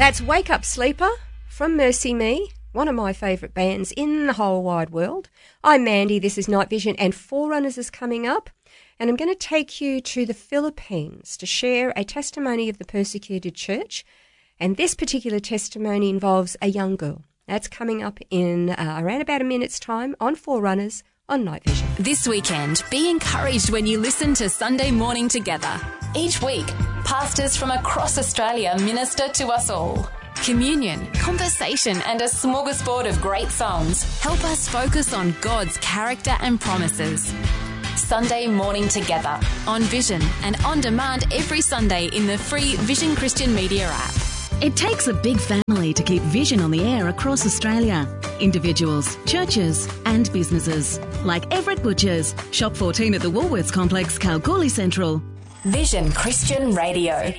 That's Wake Up Sleeper from Mercy Me, one of my favourite bands in the whole wide world. I'm Mandy, this is Night Vision, and Forerunners is coming up. And I'm going to take you to the Philippines to share a testimony of the persecuted church. And this particular testimony involves a young girl. That's coming up in around about a minute's time on Forerunners on Night Vision. This weekend, be encouraged when you listen to Sunday Morning Together. Each week, pastors from across Australia minister to us all. Communion, conversation and a smorgasbord of great songs help us focus on God's character and promises. Sunday Morning Together on Vision and on demand every Sunday in the free Vision Christian Media app. It takes a big family to keep Vision on the air across Australia. Individuals, churches and businesses. Like Everett Butchers, Shop 14 at the Woolworths Complex, Kalgoorlie Central. Vision Christian Radio.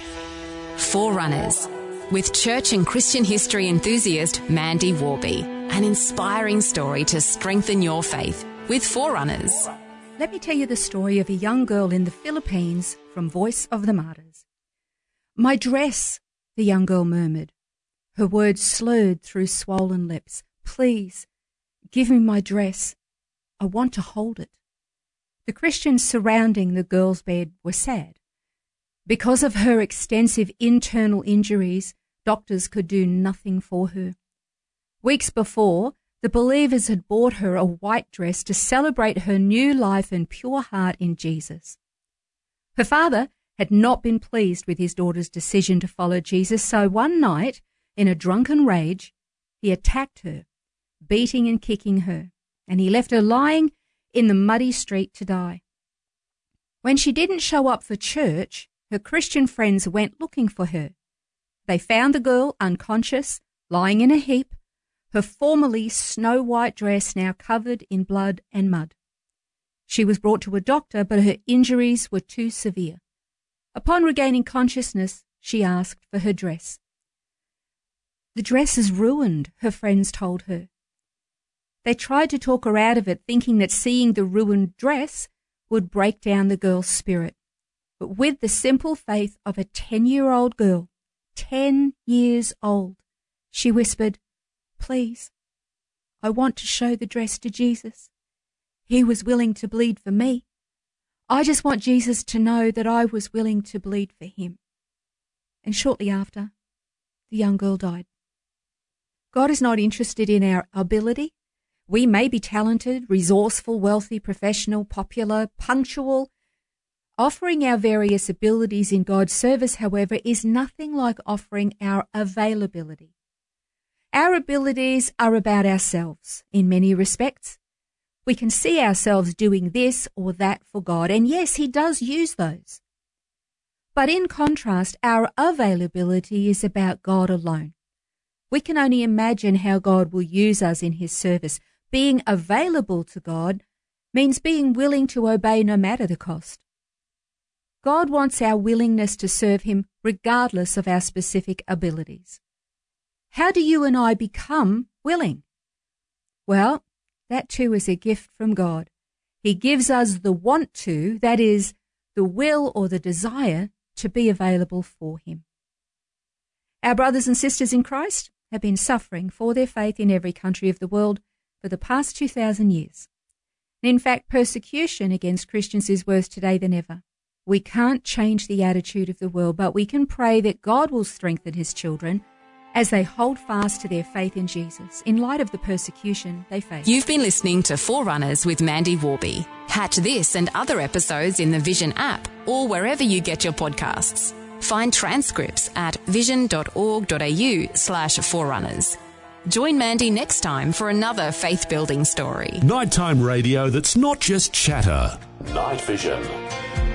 Forerunners, with church and Christian history enthusiast Mandy Warby. An inspiring story to strengthen your faith with Forerunners. Let me tell you the story of a young girl in the Philippines from Voice of the Martyrs. "My dress," the young girl murmured, her words slurred through swollen lips. "Please, give me my dress. I want to hold it." The Christians surrounding the girl's bed were sad. Because of her extensive internal injuries, doctors could do nothing for her. Weeks before, the believers had bought her a white dress to celebrate her new life and pure heart in Jesus. Her father had not been pleased with his daughter's decision to follow Jesus, so one night, in a drunken rage, he attacked her, beating and kicking her, and he left her lying in the muddy street to die. When she didn't show up for church, her Christian friends went looking for her. They found the girl unconscious, lying in a heap, her formerly snow-white dress now covered in blood and mud. She was brought to a doctor, but her injuries were too severe. Upon regaining consciousness, she asked for her dress. "The dress is ruined," her friends told her. They tried to talk her out of it, thinking that seeing the ruined dress would break down the girl's spirit. But with the simple faith of a 10-year-old girl, 10 years old, she whispered, "Please, I want to show the dress to Jesus. He was willing to bleed for me. I just want Jesus to know that I was willing to bleed for him." And shortly after, the young girl died. God is not interested in our ability. We may be talented, resourceful, wealthy, professional, popular, punctual. Offering our various abilities in God's service, however, is nothing like offering our availability. Our abilities are about ourselves in many respects. We can see ourselves doing this or that for God, and yes, he does use those. But in contrast, our availability is about God alone. We can only imagine how God will use us in his service. Being available to God means being willing to obey no matter the cost. God wants our willingness to serve him regardless of our specific abilities. How do you and I become willing? Well, that too is a gift from God. He gives us the want to, that is, the will or the desire to be available for him. Our brothers and sisters in Christ have been suffering for their faith in every country of the world for the past 2,000 years. In fact, persecution against Christians is worse today than ever. We can't change the attitude of the world, but we can pray that God will strengthen his children as they hold fast to their faith in Jesus in light of the persecution they face. You've been listening to Forerunners with Mandy Warby. Catch this and other episodes in the Vision app or wherever you get your podcasts. Find transcripts at vision.org.au/forerunners. Join Mandy next time for another faith-building story. Nighttime radio that's not just chatter. Night Vision.